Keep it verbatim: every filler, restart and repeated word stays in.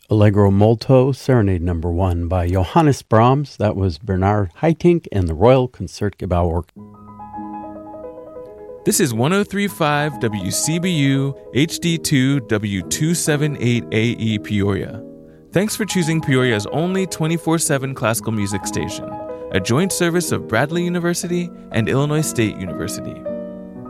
Allegro Molto, Serenade Number One by Johannes Brahms. That was Bernard Haitink and the Royal Concertgebouw Orchestra. This is one oh three point five W C B U H D two W two seventy-eight A E Peoria. Thanks for choosing Peoria's only twenty-four seven classical music station, a joint service of Bradley University and Illinois State University.